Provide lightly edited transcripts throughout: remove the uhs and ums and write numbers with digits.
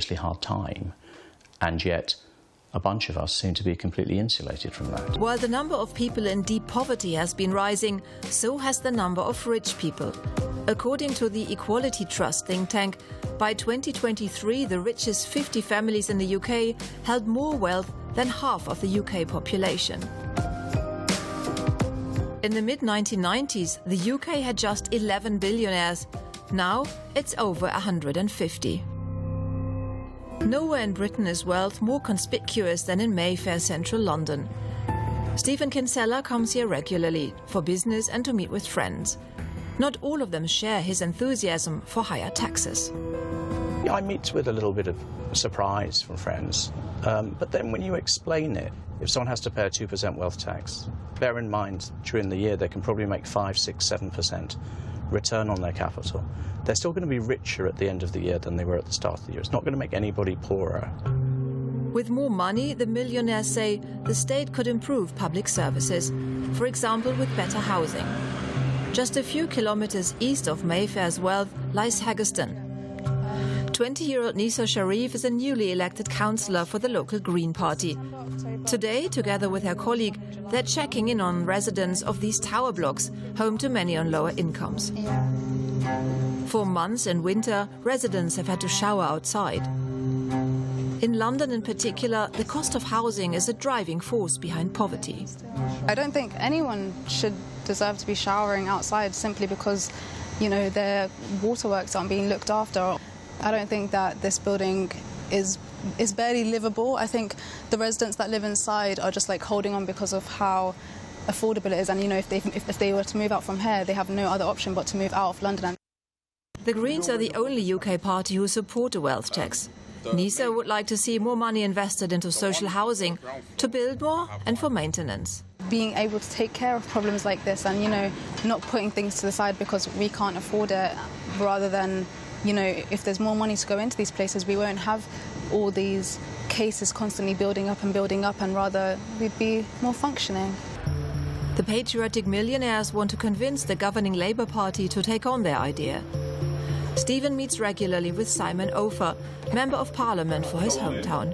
dangerously hard time, and yet a bunch of us seem to be completely insulated from that. While the number of people in deep poverty has been rising, so has the number of rich people. According to the Equality Trust think tank, by 2023 the richest 50 families in the UK held more wealth than half of the UK population. In the mid-1990s, the UK had just 11 billionaires. Now it's over 150. Nowhere in Britain is wealth more conspicuous than in Mayfair, central London. Stephen Kinsella comes here regularly for business and to meet with friends. Not all of them share his enthusiasm for higher taxes. I meet with a little bit of surprise from friends, but then when you explain it, if someone has to pay a 2% wealth tax, bear in mind during the year they can probably make 5, 6, 7% return on their capital. They're still going to be richer at the end of the year than they were at the start of the year. It's not going to make anybody poorer. With more money, the millionaires say the state could improve public services, for example with better housing. Just a few kilometers east of Mayfair's wealth lies Haggerston. 20-year-old Nisa Sharif is a newly elected councillor for the local Green Party. Today, together with her colleague, they're checking in on residents of these tower blocks, home to many on lower incomes. For months in winter, residents have had to shower outside. In London in particular, the cost of housing is a driving force behind poverty. I don't think anyone should deserve to be showering outside simply because, their waterworks aren't being looked after. I don't think that this building is barely livable. I think the residents that live inside are just like holding on because of how affordable it is. And if they were to move out from here, they have no other option but to move out of London. The Greens are the only UK party who support a wealth tax. Nisa would like to see more money invested into social housing, to build more and for maintenance. Being able to take care of problems like this and, not putting things to the side because we can't afford it, rather than, if there's more money to go into these places, we won't have all these cases constantly building up, and rather we'd be more functioning. The patriotic millionaires want to convince the governing Labour Party to take on their idea. Stephen meets regularly with Simon Ofer, Member of Parliament for his hometown.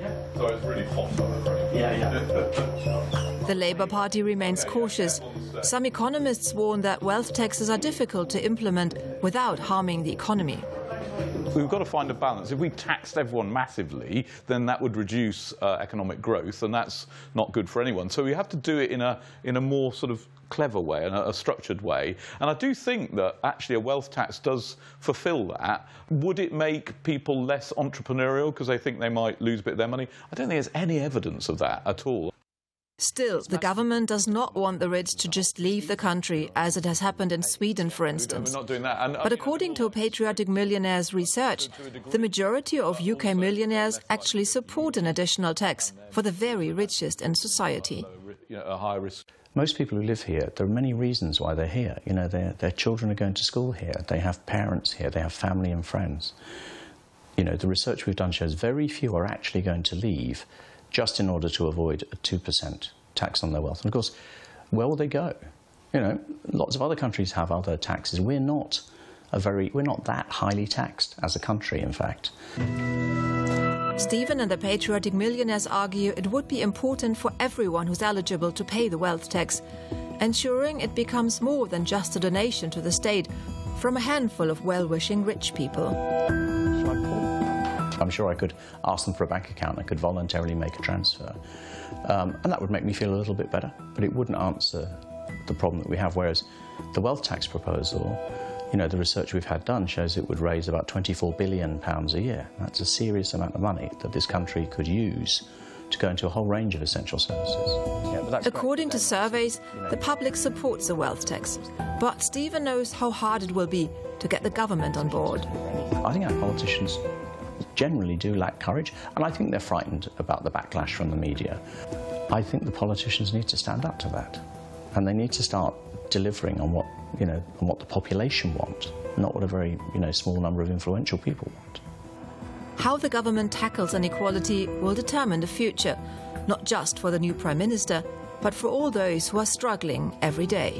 The Labour Party remains cautious. Some economists warn that wealth taxes are difficult to implement without harming the economy. We've got to find a balance. If we taxed everyone massively, then that would reduce economic growth, and that's not good for anyone. So we have to do it in a more sort of clever way, and a structured way. And I do think that actually a wealth tax does fulfil that. Would it make people less entrepreneurial because they think they might lose a bit of their money? I don't think there's any evidence of that at all. Still, the government does not want the rich to just leave the country, as it has happened in Sweden, for instance. We're not doing that. But according to Patriotic Millionaires research, the majority of UK millionaires actually support an additional tax for the very richest in society. A high risk. Most people who live here, there are many reasons why they're here. Their children are going to school here, they have parents here, they have family and friends. The research we've done shows very few are actually going to leave just in order to avoid a 2% tax on their wealth. And of course, where will they go? Lots of other countries have other taxes. We're not that highly taxed as a country, in fact. Stephen and the Patriotic Millionaires argue it would be important for everyone who's eligible to pay the wealth tax, ensuring it becomes more than just a donation to the state from a handful of well-wishing rich people. I'm sure I could ask them for a bank account. I could voluntarily make a transfer. And that would make me feel a little bit better, but it wouldn't answer the problem that we have. Whereas the wealth tax proposal, the research we've had done shows it would raise about £24 billion a year. That's a serious amount of money that this country could use to go into a whole range of essential services. According to surveys, the public supports the wealth tax. But Stephen knows how hard it will be to get the government on board. I think our politicians generally do lack courage, and I think they're frightened about the backlash from the media. I think the politicians need to stand up to that, and they need to start delivering on what the population want, not what a very small number of influential people want. How the government tackles inequality will determine the future, not just for the new Prime Minister, but for all those who are struggling every day.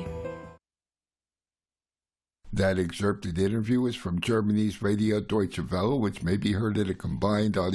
That excerpted interview is from Germany's Radio Deutsche Welle, which may be heard at a combined audio